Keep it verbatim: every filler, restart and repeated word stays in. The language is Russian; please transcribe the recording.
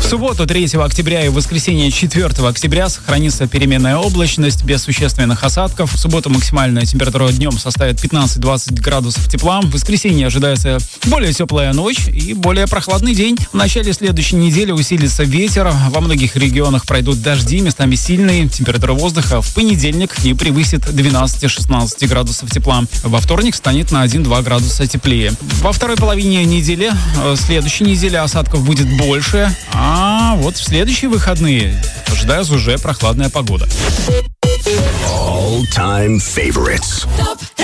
В субботу третьего октября и в воскресенье четвёртого октября сохранится переменная облачность без существенных осадков. В субботу максимальная температура днем составит пятнадцать-двадцать градусов тепла. В воскресенье ожидается более теплая ночь и более прохладный день. В начале следующей недели усилится ветер. Во многих регионах пройдут дожди, местами сильные. Температура воздуха в понедельник не превысит двенадцать-шестнадцать градусов тепла. Во вторник станет на один-два градуса теплее. Во второй половине недели, следующей недели осадков будет больше. А вот в следующие выходные ожидается уже прохладная погода. All-time favorites.